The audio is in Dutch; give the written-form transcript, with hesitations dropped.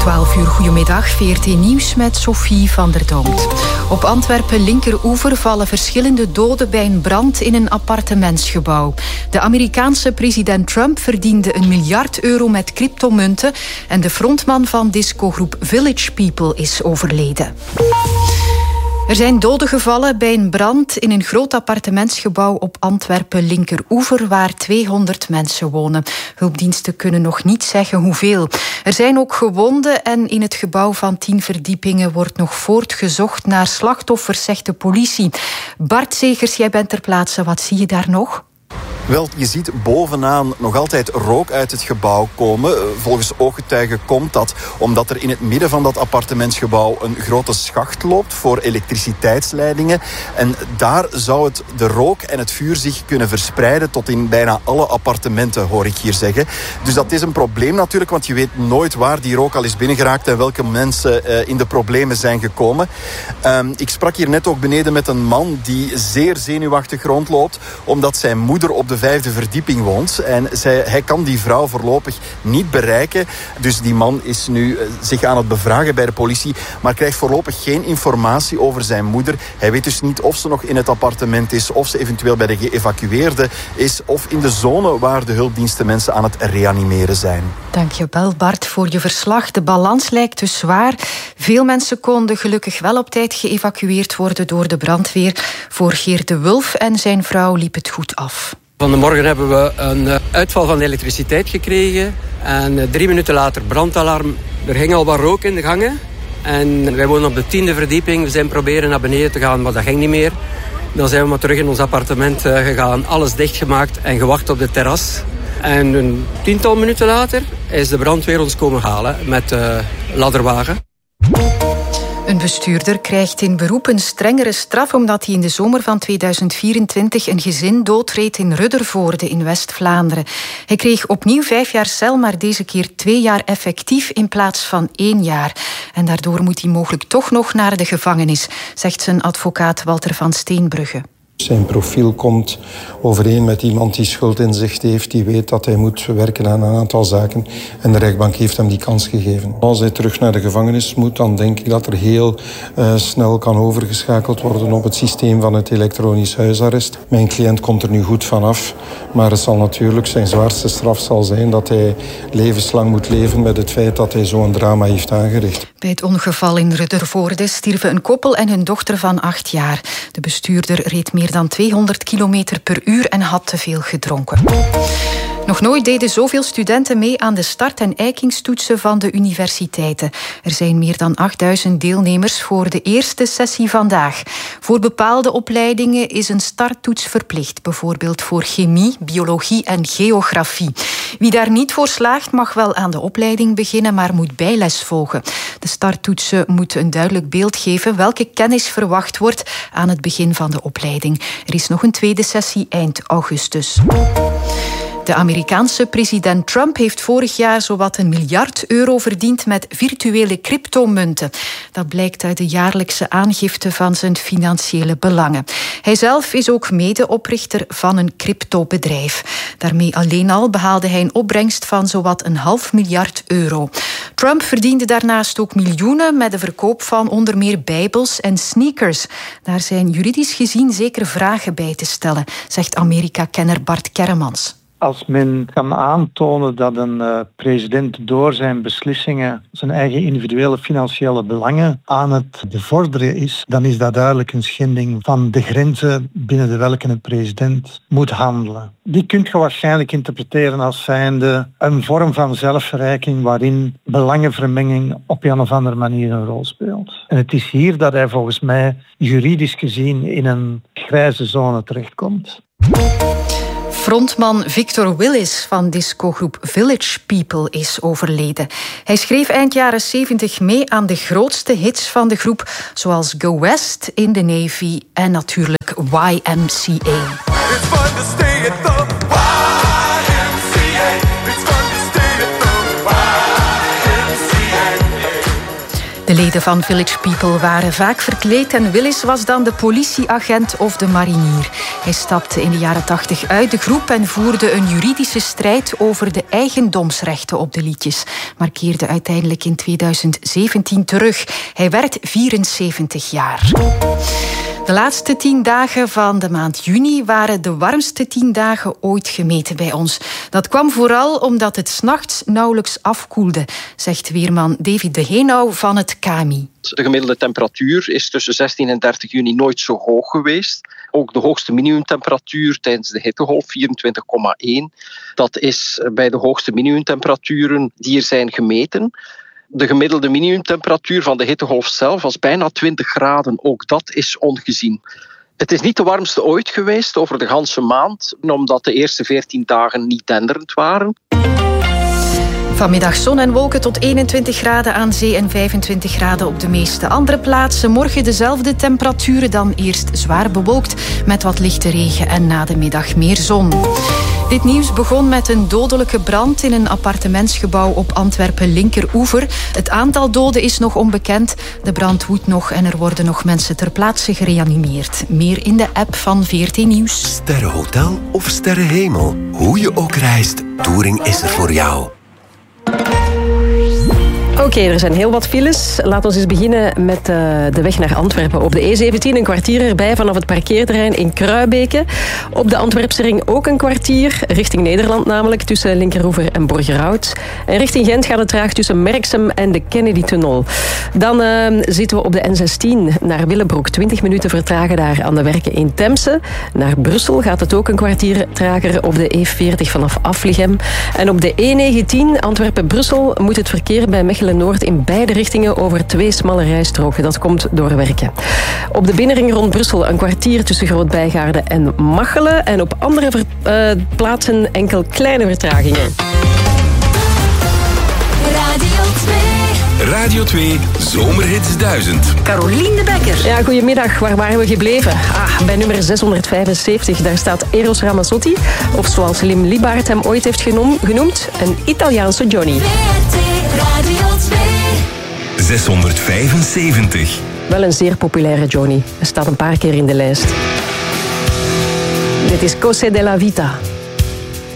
12 uur, goedemiddag. VRT Nieuws met Sophie van der Domt. Op Antwerpen linkeroever vallen verschillende doden bij een brand in een appartementsgebouw. De Amerikaanse president Trump verdiende €1 miljard met cryptomunten en de frontman van discogroep Village People is overleden. Er zijn doden gevallen bij een brand in een groot appartementsgebouw op Antwerpen linkeroever waar 200 mensen wonen. Hulpdiensten kunnen nog niet zeggen hoeveel. Er zijn ook gewonden en in het gebouw van 10 verdiepingen wordt nog voortgezocht naar slachtoffers, zegt de politie. Bart Zegers, jij bent ter plaatse. Wat zie je daar nog? Wel, je ziet bovenaan nog altijd rook uit het gebouw komen. Volgens ooggetuigen komt dat omdat er in het midden van dat appartementsgebouw een grote schacht loopt voor elektriciteitsleidingen. En daar zou de rook en het vuur zich kunnen verspreiden tot in bijna alle appartementen, hoor ik hier zeggen. Dus dat is een probleem natuurlijk, want je weet nooit waar die rook al is binnengeraakt en welke mensen in de problemen zijn gekomen. Ik sprak hier net ook beneden met een man die zeer zenuwachtig rondloopt, omdat zijn moeder op de 5e verdieping woont. En hij kan die vrouw voorlopig niet bereiken. Dus die man is nu zich aan het bevragen bij de politie, maar krijgt voorlopig geen informatie over zijn moeder. Hij weet dus niet of ze nog in het appartement is, of ze eventueel bij de geëvacueerden is, of in de zone waar de hulpdiensten mensen aan het reanimeren zijn. Dankjewel Bart voor je verslag. De balans lijkt dus zwaar. Veel mensen konden gelukkig wel op tijd geëvacueerd worden door de brandweer. Voor Geert de Wulf en zijn vrouw liep het goed af. Van de morgen hebben we een uitval van de elektriciteit gekregen. En 3 minuten later brandalarm. Er ging al wat rook in de gangen. En wij wonen op de 10e verdieping. We zijn proberen naar beneden te gaan, maar dat ging niet meer. Dan zijn we maar terug in ons appartement gegaan. Alles dichtgemaakt en gewacht op de terras. En een 10-tal minuten later is de brandweer ons komen halen met de ladderwagen. Een bestuurder krijgt in beroep een strengere straf omdat hij in de zomer van 2024 een gezin doodreed in Ruddervoorde in West-Vlaanderen. Hij kreeg opnieuw 5 jaar cel, maar deze keer 2 jaar effectief in plaats van 1 jaar. En daardoor moet hij mogelijk toch nog naar de gevangenis, zegt zijn advocaat Walter van Steenbrugge. Zijn profiel komt overeen met iemand die schuldinzicht heeft, die weet dat hij moet werken aan een aantal zaken. En de rechtbank heeft hem die kans gegeven. Als hij terug naar de gevangenis moet, dan denk ik dat er heel snel kan overgeschakeld worden op het systeem van het elektronisch huisarrest. Mijn cliënt komt er nu goed vanaf, maar het zal natuurlijk zijn zwaarste straf zal zijn dat hij levenslang moet leven met het feit dat hij zo'n drama heeft aangericht. Bij het ongeval in Ruddervoorde stierven een koppel en hun dochter van 8 jaar. De bestuurder reed meer dan 200 kilometer per uur en had te veel gedronken. Nog nooit deden zoveel studenten mee aan de start- en eikingstoetsen van de universiteiten. Er zijn meer dan 8000 deelnemers voor de eerste sessie vandaag. Voor bepaalde opleidingen is een starttoets verplicht, bijvoorbeeld voor chemie, biologie en geografie. Wie daar niet voor slaagt mag wel aan de opleiding beginnen, maar moet bijles volgen. De starttoetsen moeten een duidelijk beeld geven welke kennis verwacht wordt aan het begin van de opleiding. Er is nog een tweede sessie eind augustus. De Amerikaanse president Trump heeft vorig jaar zowat €1 miljard verdiend met virtuele cryptomunten. Dat blijkt uit de jaarlijkse aangifte van zijn financiële belangen. Hij zelf is ook medeoprichter van een cryptobedrijf. Daarmee alleen al behaalde hij een opbrengst van zowat €0,5 miljard. Trump verdiende daarnaast ook miljoenen met de verkoop van onder meer bijbels en sneakers. Daar zijn juridisch gezien zeker vragen bij te stellen, zegt Amerika-kenner Bart Kerremans. Als men kan aantonen dat een president door zijn beslissingen zijn eigen individuele financiële belangen aan het bevorderen is, dan is dat duidelijk een schending van de grenzen binnen de welke een president moet handelen. Die kunt je waarschijnlijk interpreteren als zijnde een vorm van zelfverrijking waarin belangenvermenging op een of andere manier een rol speelt. En het is hier dat hij volgens mij juridisch gezien in een grijze zone terechtkomt. Frontman Victor Willis van discogroep Village People is overleden. Hij schreef eind jaren 70 mee aan de grootste hits van de groep, zoals Go West, In the Navy en natuurlijk YMCA. De De leden van Village People waren vaak verkleed en Willis was dan de politieagent of de marinier. Hij stapte in de jaren 80 uit de groep en voerde een juridische strijd over de eigendomsrechten op de liedjes, maar keerde uiteindelijk in 2017 terug. Hij werd 74 jaar. De laatste 10 dagen van de maand juni waren de warmste 10 dagen ooit gemeten bij ons. Dat kwam vooral omdat het 's nachts nauwelijks afkoelde, zegt weerman David de Heenau van het KMI. De gemiddelde temperatuur is tussen 16 en 30 juni nooit zo hoog geweest. Ook de hoogste minimumtemperatuur tijdens de hittegolf, 24,1. Dat is bij de hoogste minimumtemperaturen die er zijn gemeten. De gemiddelde minimumtemperatuur van de hittegolf zelf was bijna 20 graden. Ook dat is ongezien. Het is niet de warmste ooit geweest over de ganse maand, omdat de eerste 14 dagen niet denderend waren. Vanmiddag zon en wolken tot 21 graden aan zee en 25 graden op de meeste andere plaatsen. Morgen dezelfde temperaturen, dan eerst zwaar bewolkt met wat lichte regen en na de middag meer zon. Dit nieuws begon met een dodelijke brand in een appartementsgebouw op Antwerpen-Linkeroever. Het aantal doden is nog onbekend. De brand woedt nog en er worden nog mensen ter plaatse gereanimeerd. Meer in de app van VRT Nieuws. Sterrenhotel of sterrenhemel, hoe je ook reist, Touring is er voor jou. Oké, er zijn heel wat files. Laten we eens beginnen met de weg naar Antwerpen. Op de E17 een kwartier erbij vanaf het parkeerterrein in Kruibeke. Op de Antwerpsring ook een kwartier, richting Nederland namelijk, tussen Linkeroever en Borgerhout. En richting Gent gaat het traag tussen Merksem en de Kennedy-tunnel. Dan zitten we op de N16 naar Willebroek. 20 minuten vertragen daar aan de werken in Temse. Naar Brussel gaat het ook een kwartier trager op de E40 vanaf Aflichem. En op de E19 Antwerpen-Brussel moet het verkeer bij Mechelen-Noord in beide richtingen over 2 smalle rijstroken. Dat komt door werken. Op de binnenring rond Brussel een kwartier tussen Groot-Bijgaarde en Machelen. En op andere plaatsen enkel kleine vertragingen. Radio 2 Zomerhits 1000. Carolien de Bekker. Ja, goedemiddag. Waar waren we gebleven? Bij nummer 675. Daar staat Eros Ramazzotti. Of zoals Lim Libaert hem ooit heeft genoemd, een Italiaanse Johnny. Radio 2. 675. Wel een zeer populaire Johnny. Hij staat een paar keer in de lijst. Dit is Cose della Vita.